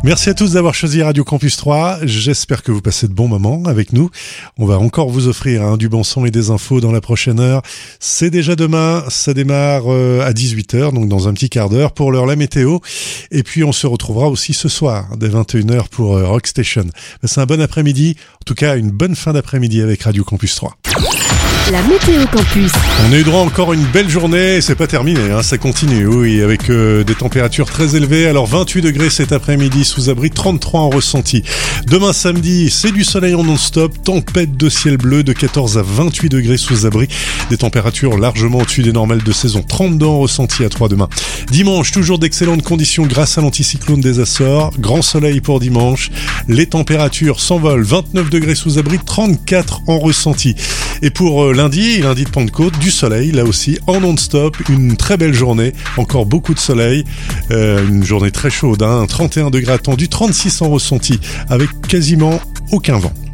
Merci à tous d'avoir choisi Radio Campus 3. J'espère que vous passez de bons moments avec nous. On va encore vous offrir du bon son et des infos dans la prochaine heure. C'est déjà demain, ça démarre à 18h, donc dans un petit quart d'heure pour l'heure la météo. Et puis on se retrouvera aussi ce soir, dès 21h pour Rockstation. C'est un bon après-midi, en tout cas une bonne fin d'après-midi avec Radio Campus 3. La météo campus. On a eu droit encore une belle journée, c'est pas terminé, ça continue, oui, avec des températures très élevées. Alors 28 degrés cet après-midi sous abri, 33 en ressenti. Demain samedi, c'est du soleil en non-stop, tempête de ciel bleu de 14 à 28 degrés sous abri. Des températures largement au-dessus des normales de saison, 32 en ressenti à 3 demain. Dimanche, toujours d'excellentes conditions grâce à l'anticyclone des Açores. Grand soleil pour dimanche. Les températures s'envolent, 29 degrés sous abri, 34 en ressenti. Et pour lundi de Pentecôte, du soleil, là aussi, en non-stop, une très belle journée, encore beaucoup de soleil, une journée très chaude, 31 degrés attendu, 36 en ressenti, avec quasiment aucun vent.